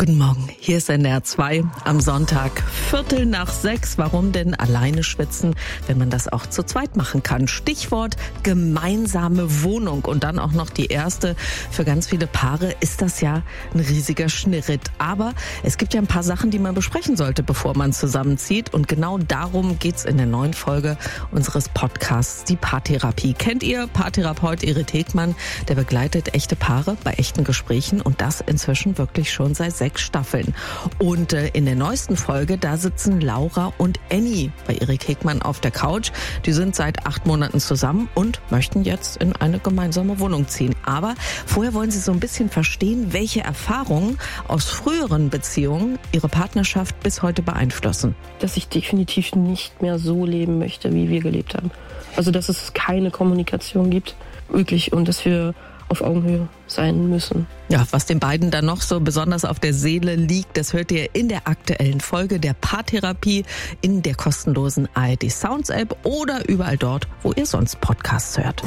Guten Morgen, hier ist NDR 2 am Sonntag, 5:45. Warum denn alleine schwitzen, wenn man das auch zu zweit machen kann? Stichwort gemeinsame Wohnung und dann auch noch die erste. Für ganz viele Paare ist das ja ein riesiger Schritt. Aber es gibt ja ein paar Sachen, die man besprechen sollte, bevor man zusammenzieht. Und genau darum geht's in der neuen Folge unseres Podcasts, die Paartherapie. Kennt ihr Paartherapeut Erik Hegmann? Der begleitet echte Paare bei echten Gesprächen und das inzwischen wirklich schon seit 6 Staffeln. Und in der neuesten Folge, da sitzen Laura und Annie bei Erik Hegmann auf der Couch. Die sind seit 8 Monaten zusammen und möchten jetzt in eine gemeinsame Wohnung ziehen. Aber vorher wollen sie so ein bisschen verstehen, welche Erfahrungen aus früheren Beziehungen ihre Partnerschaft bis heute beeinflussen. Dass ich definitiv nicht mehr so leben möchte, wie wir gelebt haben. Also, dass es keine Kommunikation gibt, wirklich, und dass wir auf Augenhöhe sein müssen. Ja, was den beiden dann noch so besonders auf der Seele liegt, das hört ihr in der aktuellen Folge der Paartherapie in der kostenlosen ARD Sounds App oder überall dort, wo ihr sonst Podcasts hört.